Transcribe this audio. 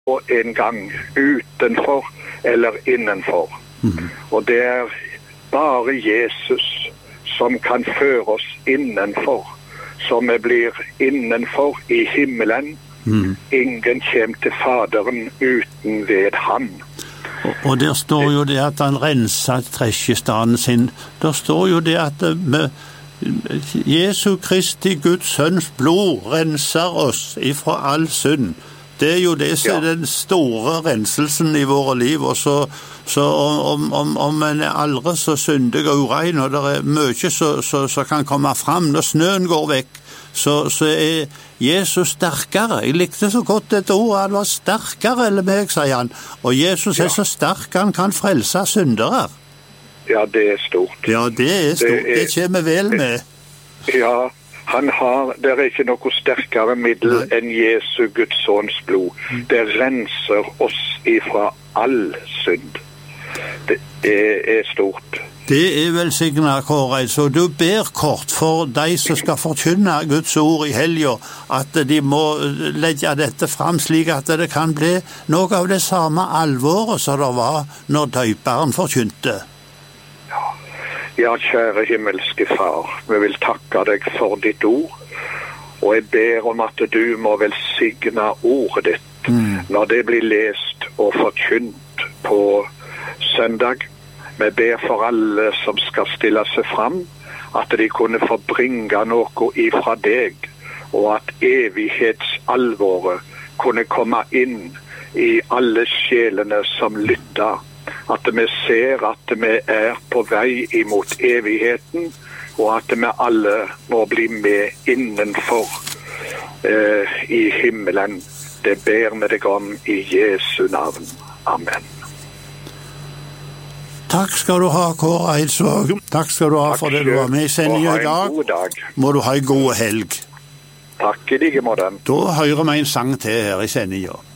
en gang utenfor eller innenfor. Og det bare Jesus som kan føre oss innenfor, som vi blir innenfor i himmelen. Ingen kommer til Faderen uten ved han. Og der står jo det at han renset tresjestaden sin. Der står jo det at Jesu Kristi Guds sønns blod renser oss ifra all synd. Det jo det som den store renselsen i våre liv, og så om en aldri så syndig og urein, og det mye så kan komme fram når snøen går vekk, så Jesus sterkere. Jeg likte så godt dette ordet, han var sterkere enn meg, sier han. Og Jesus så sterk, han kan frelse syndere. Ja, det stort. Ja, det stort. Det kommer vel med. Ja, det ikke noe sterkere middel enn Jesu Guds sønns blod. Det renser oss ifra all synd. Det stort. Det velsignet, Kåre, så du ber kort for de som skal forkynne Guds ord i helgen, at de må legge dette frem slik at det kan bli noe av det samme alvoret som det var når døperen forkynte. Ja, kjære himmelske Far, vi vil takke deg for ditt ord, og jeg ber om at du må velsigne ordet ditt når det blir lest og forkynt på søndag. Vi ber for alle som skal stille seg fram, at de kunne få bringe noe ifra deg, og at evighetsalvoret kunne komme inn i alle sjelene som lytter. At vi ser at vi på vei imot evigheten, og at vi alle må bli med innenfor i himmelen. Det ber vi deg om i Jesu navn. Amen. Takk skal du ha, Kåre Eidsvåg. Takk skal du ha for det du var med i sendingen i dag. Må du ha en god helg. Takk i like måte. Da hører vi en sang til her i sendingen.